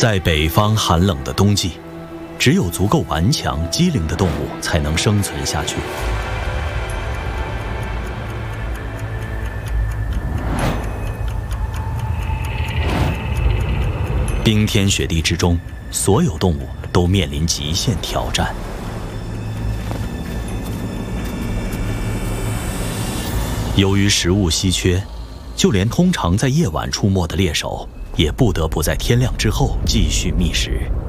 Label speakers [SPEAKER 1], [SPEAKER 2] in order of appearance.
[SPEAKER 1] 在北方寒冷的冬季，只有足够顽强、机灵的动物才能生存下去。冰天雪地之中，所有动物都面临极限挑战。由于食物稀缺，就连通常在夜晚出没的猎手，也不得不在天亮之后继续觅食。